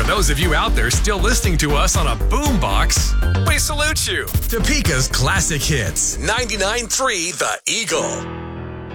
those of you out there still listening to us on a boombox, we salute you. Topeka's classic hits. 99.3 The Eagle.